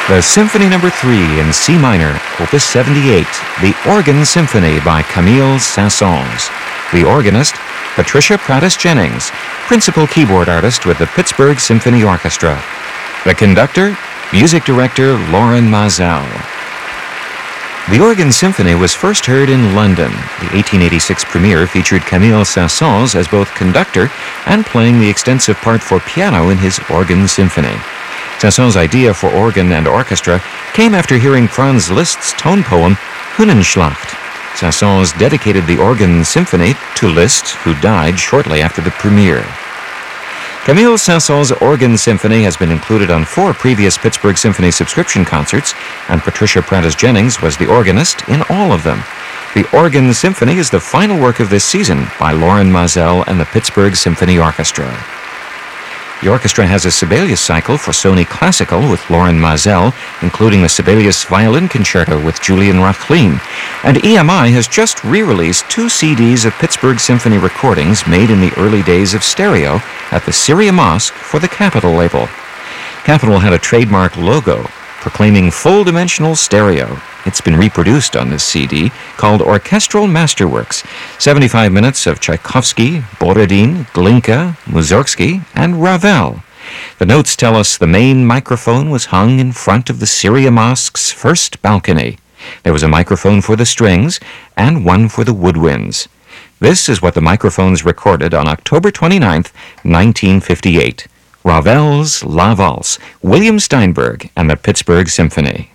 The Symphony No. 3 in C minor, Opus 78, The Organ Symphony by Camille Saint-Saëns. The organist, Patricia Prattis-Jennings, principal keyboard artist with the Pittsburgh Symphony Orchestra. The conductor, music director Lorin Maazel. The Organ Symphony was first heard in London. The 1886 premiere featured Camille Saint-Saëns as both conductor and playing the extensive part for piano in his Organ Symphony. Saint-Saëns' idea for organ and orchestra came after hearing Franz Liszt's tone poem Hünenschlacht. Saint-Saëns dedicated the Organ Symphony to Liszt, who died shortly after the premiere. Camille Saint-Saëns' Organ Symphony has been included on 4 previous Pittsburgh Symphony subscription concerts, and Patricia Prattis-Jennings was the organist in all of them. The Organ Symphony is the final work of this season by Lorin Maazel and the Pittsburgh Symphony Orchestra. The orchestra has a Sibelius cycle for Sony Classical with Lorin Maazel, including the Sibelius Violin Concerto with Julian Rachlin. And EMI has just re-released 2 CDs of Pittsburgh Symphony recordings made in the early days of stereo at the Syria Mosque for the Capitol label. Capitol had a trademark logo proclaiming full-dimensional stereo. It's been reproduced on this CD, called Orchestral Masterworks, 75 minutes of Tchaikovsky, Borodin, Glinka, Mussorgsky, and Ravel. The notes tell us the main microphone was hung in front of the Syria Mosque's first balcony. There was a microphone for the strings and one for the woodwinds. This is what the microphones recorded on October 29, 1958. Ravel's La Valse, William Steinberg, and the Pittsburgh Symphony.